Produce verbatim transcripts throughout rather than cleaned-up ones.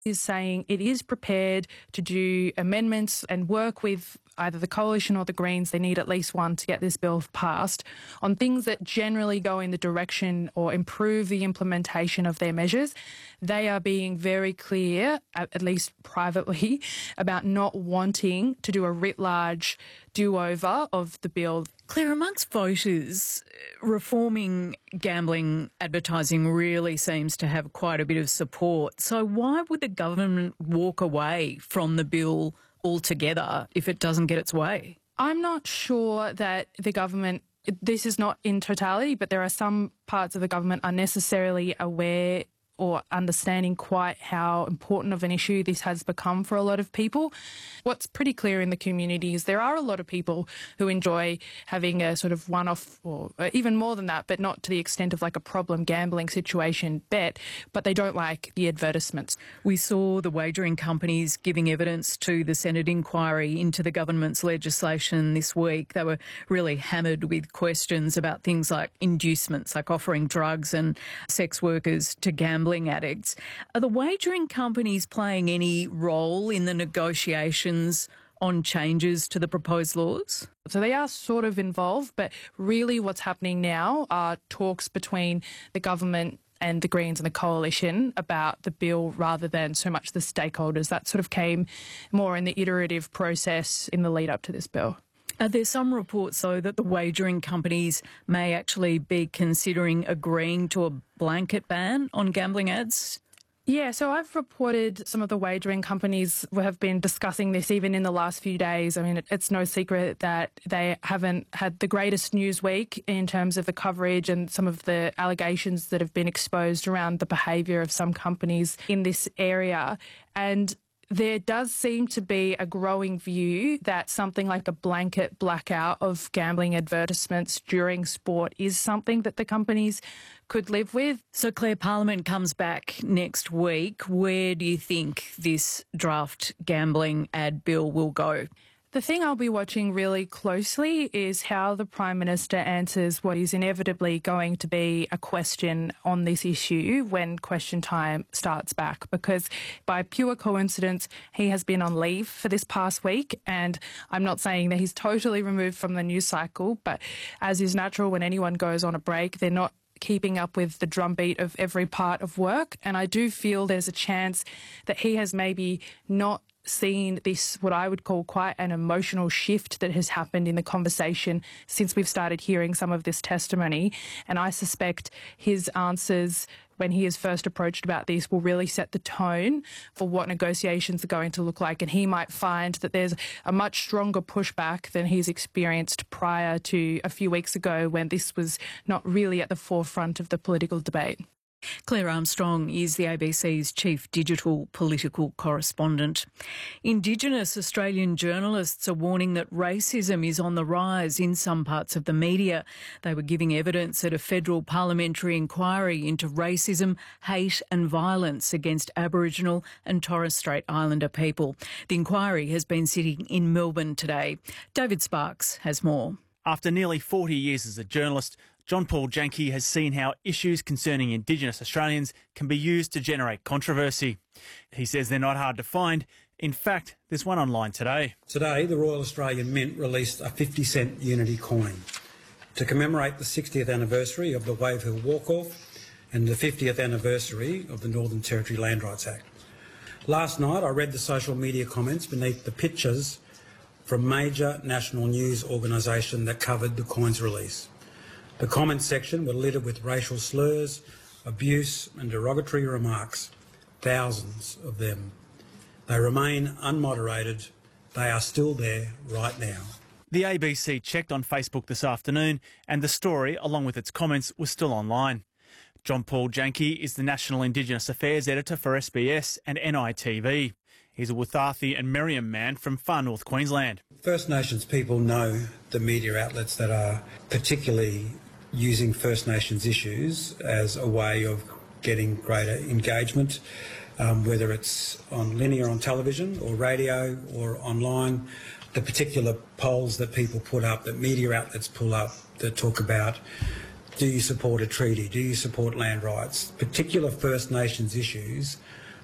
is saying it is prepared to do amendments and work with either the Coalition or the Greens. They need at least one to get this bill passed on things that generally go in the direction or improve the implementation of their measures. They are being very clear, at least privately, about not wanting to do a writ large do-over of the bill. Claire, amongst voters, reforming gambling advertising really seems to have quite a bit of support. So why would the government walk away from the bill altogether if it doesn't get its way? I'm not sure that the government, this is not in totality, but there are some parts of the government unnecessarily aware or understanding quite how important of an issue this has become for a lot of people. What's pretty clear in the community is there are a lot of people who enjoy having a sort of one-off, or even more than that, but not to the extent of like a problem gambling situation bet, but they don't like the advertisements. We saw the wagering companies giving evidence to the Senate inquiry into the government's legislation this week. They were really hammered with questions about things like inducements, like offering drugs and sex workers to gambling addicts. Are the wagering companies playing any role in the negotiations on changes to the proposed laws? So they are sort of involved, but really what's happening now are talks between the government and the Greens and the Coalition about the bill rather than so much the stakeholders. That sort of came more in the iterative process in the lead up to this bill. Are there some reports, though, that the wagering companies may actually be considering agreeing to a blanket ban on gambling ads? Yeah, so I've reported some of the wagering companies have been discussing this even in the last few days. I mean, it's no secret that they haven't had the greatest news week in terms of the coverage and some of the allegations that have been exposed around the behaviour of some companies in this area. And there does seem to be a growing view that something like a blanket blackout of gambling advertisements during sport is something that the companies could live with. So, Claire, Parliament comes back next week. Where do you think this draft gambling ad bill will go? The thing I'll be watching really closely is how the Prime Minister answers what is inevitably going to be a question on this issue when question time starts back, because by pure coincidence, he has been on leave for this past week, and I'm not saying that he's totally removed from the news cycle, but as is natural when anyone goes on a break, they're not keeping up with the drumbeat of every part of work, and I do feel there's a chance that he has maybe not seen this, what I would call quite an emotional shift that has happened in the conversation since we've started hearing some of this testimony. And I suspect his answers when he is first approached about this will really set the tone for what negotiations are going to look like. And he might find that there's a much stronger pushback than he's experienced prior to a few weeks ago when this was not really at the forefront of the political debate. Claire Armstrong is the A B C's chief digital political correspondent. Indigenous Australian journalists are warning that racism is on the rise in some parts of the media. They were giving evidence at a federal parliamentary inquiry into racism, hate and violence against Aboriginal and Torres Strait Islander people. The inquiry has been sitting in Melbourne today. David Sparks has more. After nearly forty years as a journalist, John Paul Janke has seen how issues concerning Indigenous Australians can be used to generate controversy. He says they're not hard to find. In fact, there's one online today. Today, the Royal Australian Mint released a fifty cent Unity coin to commemorate the sixtieth anniversary of the Wave Hill Walk-Off and the fiftieth anniversary of the Northern Territory Land Rights Act. Last night, I read the social media comments beneath the pictures from major national news organisation that covered the coin's release. The comments section were littered with racial slurs, abuse and derogatory remarks, thousands of them. They remain unmoderated. They are still there right now. The A B C checked on Facebook this afternoon and the story, along with its comments, was still online. John Paul Janke is the National Indigenous Affairs Editor for S B S and N I T V. He's a Wuthathi and Merriam man from far north Queensland. First Nations people know the media outlets that are particularly using First Nations issues as a way of getting greater engagement, um, whether it's on linear on television or radio or online. The particular polls that people put up, that media outlets pull up, that talk about, do you support a treaty, do you support land rights, particular First Nations issues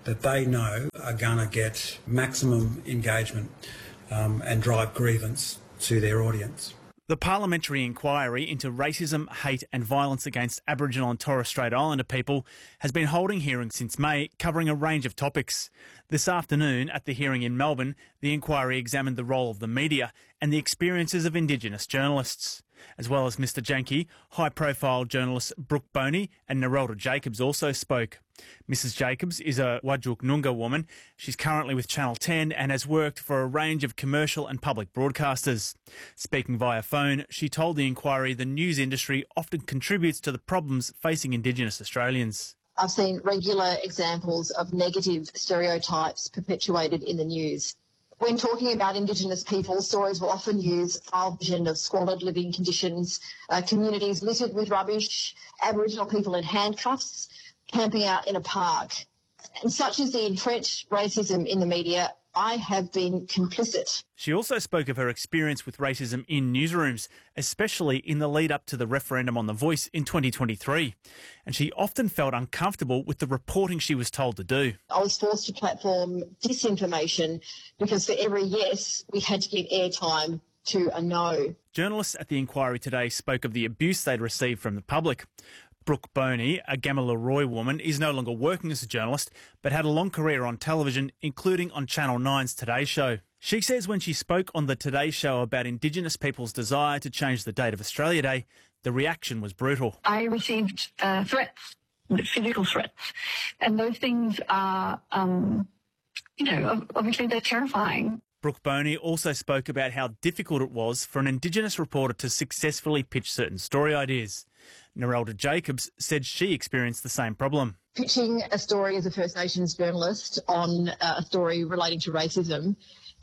that they know are going to get maximum engagement um, and drive grievance to their audience. The parliamentary inquiry into racism, hate and violence against Aboriginal and Torres Strait Islander people has been holding hearings since May, covering a range of topics. This afternoon, at the hearing in Melbourne, the inquiry examined the role of the media and the experiences of Indigenous journalists. As well as Mister Janke, high-profile journalists Brooke Boney and Narelda Jacobs also spoke. Missus Jacobs is a Whadjuk Noongar woman. She's currently with Channel ten and has worked for a range of commercial and public broadcasters. Speaking via phone, she told the inquiry the news industry often contributes to the problems facing Indigenous Australians. I've seen regular examples of negative stereotypes perpetuated in the news. When talking about Indigenous people, stories will often use our vision of squalid living conditions, uh, communities littered with rubbish, Aboriginal people in handcuffs, camping out in a park. And such is the entrenched racism in the media, I have been complicit. She also spoke of her experience with racism in newsrooms, especially in the lead up to the referendum on The Voice in twenty twenty-three. And she often felt uncomfortable with the reporting she was told to do. I was forced to platform disinformation because for every yes, we had to give airtime to a no. Journalists at the inquiry today spoke of the abuse they'd received from the public. Brooke Boney, a Gamma-Leroy woman, is no longer working as a journalist, but had a long career on television, including on Channel nine's Today Show. She says when she spoke on the Today Show about Indigenous people's desire to change the date of Australia Day, the reaction was brutal. I received uh, threats, physical threats, and those things are, um, you know, obviously they're terrifying. Brooke Boney also spoke about how difficult it was for an Indigenous reporter to successfully pitch certain story ideas. Narelda Jacobs said she experienced the same problem. Pitching a story as a First Nations journalist on uh, a story relating to racism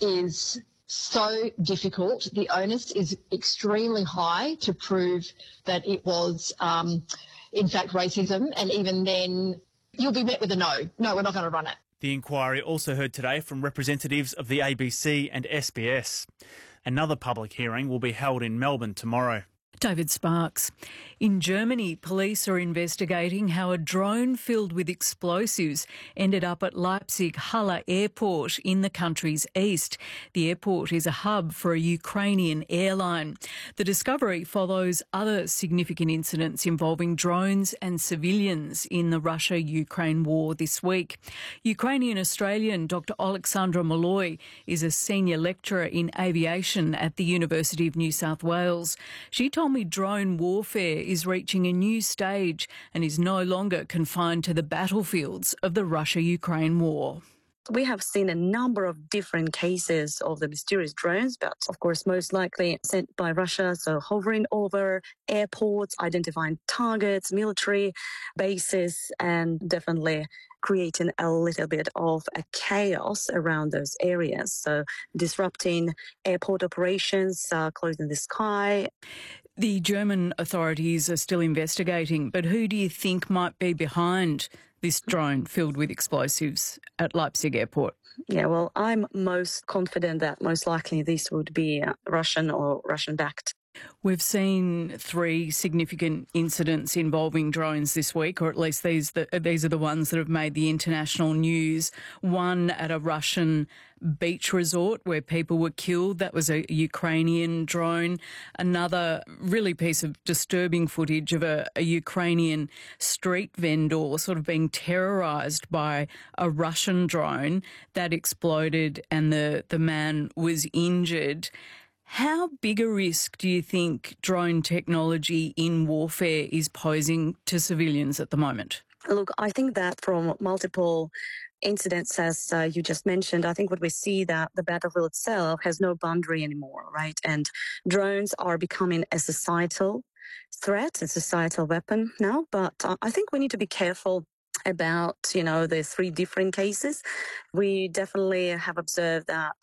is so difficult. The onus is extremely high to prove that it was, um, in fact, racism. And even then, you'll be met with a no. No, we're not going to run it. The inquiry also heard today from representatives of the A B C and S B S. Another public hearing will be held in Melbourne tomorrow. David Sparks. In Germany, police are investigating how a drone filled with explosives ended up at Leipzig-Halle Airport in the country's east. The airport is a hub for a Ukrainian airline. The discovery follows other significant incidents involving drones and civilians in the Russia-Ukraine war this week. Ukrainian-Australian Doctor Alexandra Malloy is a senior lecturer in aviation at the University of New South Wales. She told me drone warfare is reaching a new stage and is no longer confined to the battlefields of the Russia-Ukraine war. We have seen a number of different cases of the mysterious drones, but of course most likely sent by Russia, so hovering over airports, identifying targets, military bases, and definitely creating a little bit of a chaos around those areas. So disrupting airport operations, uh, closing the sky. The German authorities are still investigating, but who do you think might be behind this drone filled with explosives at Leipzig Airport? Yeah, well, I'm most confident that most likely this would be uh, Russian or Russian-backed. We've seen three significant incidents involving drones this week, or at least these the, these are the ones that have made the international news. One at a Russian beach resort where people were killed. That was a Ukrainian drone. Another really piece of disturbing footage of a, a Ukrainian street vendor sort of being terrorised by a Russian drone that exploded and the, the man was injured. How big a risk do you think drone technology in warfare is posing to civilians at the moment? Look, I think that from multiple incidents, as uh, you just mentioned, I think what we see that the battlefield itself has no boundary anymore, right? And drones are becoming a societal threat, a societal weapon now. But uh, I think we need to be careful about, you know, the three different cases. We definitely have observed that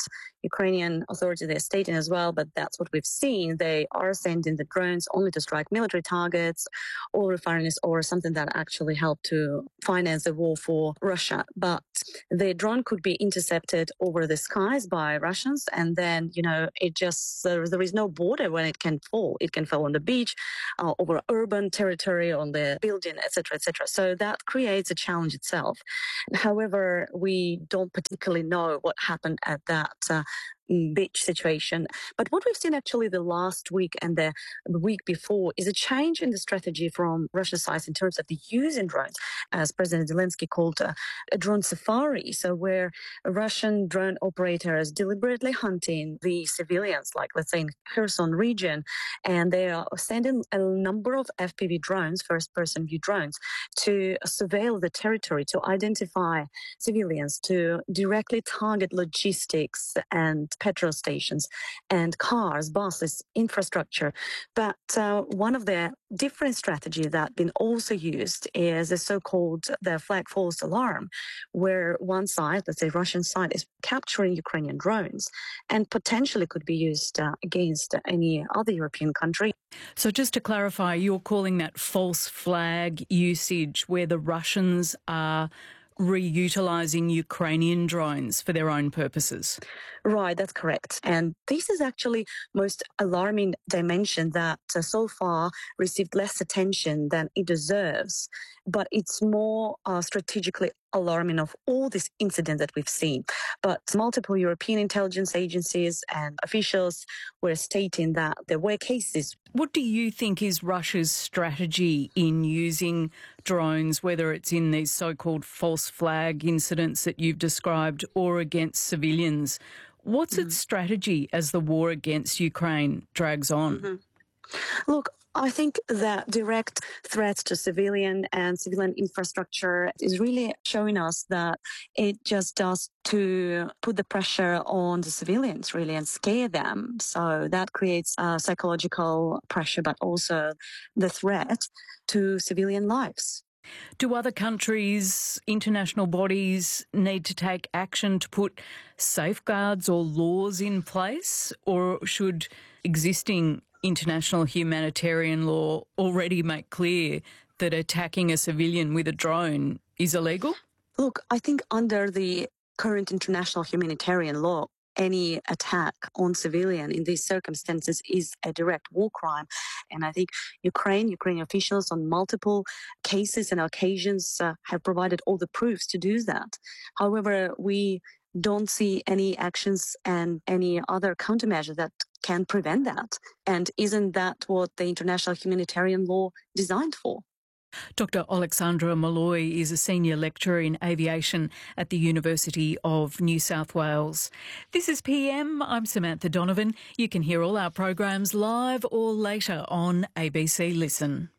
Ukrainian authorities, they're stating as well, but that's what we've seen. They are sending the drones only to strike military targets, oil refineries, or something that actually help to finance the war for Russia. But the drone could be intercepted over the skies by Russians, and then, you know, it just, there, there is no border when it can fall. It can fall on the beach, uh, over urban territory, on the building, et cetera, et cetera. So that creates a challenge itself. However, we don't particularly know what happened at that uh, beach situation. But what we've seen actually the last week and the week before is a change in the strategy from Russia's side in terms of the using drones, as President Zelensky called uh, a drone safari. So where Russian drone operators deliberately hunting the civilians, like let's say in Kherson region, and they are sending a number of F P V drones, first-person view drones, to surveil the territory, to identify civilians, to directly target logistics and petrol stations and cars, buses, infrastructure. But uh, one of the different strategies that been also used is the so-called the flag false alarm, where one side, let's say Russian side, is capturing Ukrainian drones and potentially could be used uh, against any other European country. So just to clarify, you're calling that false flag usage where the Russians are reutilising Ukrainian drones for their own purposes? Right, that's correct. And this is actually most alarming dimension that uh, so far received less attention than it deserves. But it's more uh, strategically alarming of all these incidents that we've seen. But multiple European intelligence agencies and officials were stating that there were cases. What do you think is Russia's strategy in using drones, whether it's in these so-called false flag incidents that you've described or against civilians? What's mm-hmm. its strategy as the war against Ukraine drags on? Mm-hmm. Look, I think that direct threats to civilian and civilian infrastructure is really showing us that it just does to put the pressure on the civilians, really, and scare them. So that creates uh, psychological pressure, but also the threat to civilian lives. Do other countries, international bodies need to take action to put safeguards or laws in place, or should existing international humanitarian law already make clear that attacking a civilian with a drone is illegal? Look, I think under the current international humanitarian law, any attack on civilian in these circumstances is a direct war crime. And I think Ukraine, Ukrainian officials on multiple cases and occasions uh, have provided all the proofs to do that. However, we don't see any actions and any other countermeasure that can prevent that. And isn't that what the international humanitarian law designed for? Doctor Alexandra Malloy is a senior lecturer in aviation at the University of New South Wales. This is P M. I'm Samantha Donovan. You can hear all our programs live or later on A B C Listen.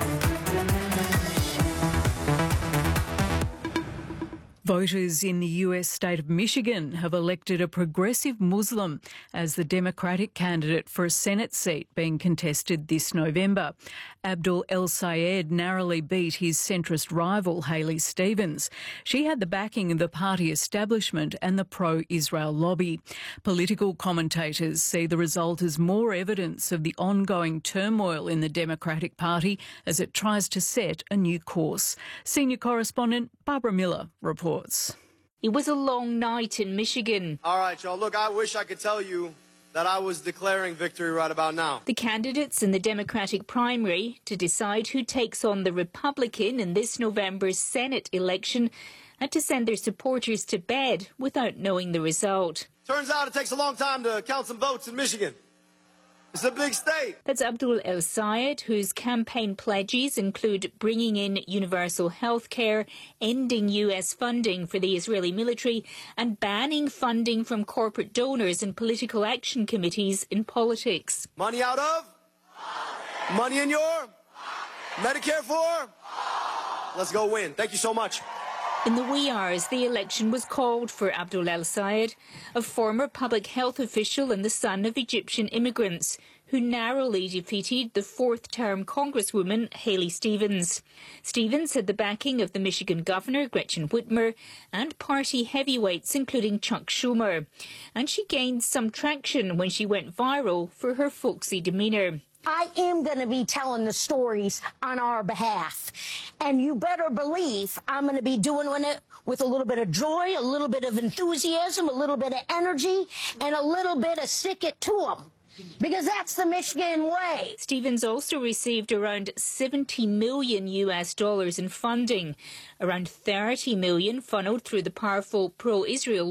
Voters in the U S state of Michigan have elected a progressive Muslim as the Democratic candidate for a Senate seat being contested this November. Abdul El-Sayed narrowly beat his centrist rival, Haley Stevens. She had the backing of the party establishment and the pro-Israel lobby. Political commentators see the result as more evidence of the ongoing turmoil in the Democratic Party as it tries to set a new course. Senior correspondent Barbara Miller reports. It was a long night in Michigan. All right, y'all. Look, I wish I could tell you that I was declaring victory right about now. The candidates in the Democratic primary to decide who takes on the Republican in this November's Senate election had to send their supporters to bed without knowing the result. Turns out it takes a long time to count some votes in Michigan. It's a big state. That's Abdul El-Sayed, whose campaign pledges include bringing in universal health care, ending U S funding for the Israeli military, and banning funding from corporate donors and political action committees in politics. Money out of? Money in your? Medicare for? Let's go win. Thank you so much. In the wee hours, the election was called for Abdul El-Sayed, a former public health official and the son of Egyptian immigrants, who narrowly defeated the fourth-term Congresswoman Haley Stevens. Stevens had the backing of the Michigan Governor Gretchen Whitmer and party heavyweights including Chuck Schumer. And she gained some traction when she went viral for her folksy demeanour. I am going to be telling the stories on our behalf. And you better believe I'm going to be doing it with a little bit of joy, a little bit of enthusiasm, a little bit of energy, and a little bit of stick it to them. Because that's the Michigan way. Stevens also received around seventy million US dollars in funding, around thirty million funneled through the powerful pro-Israel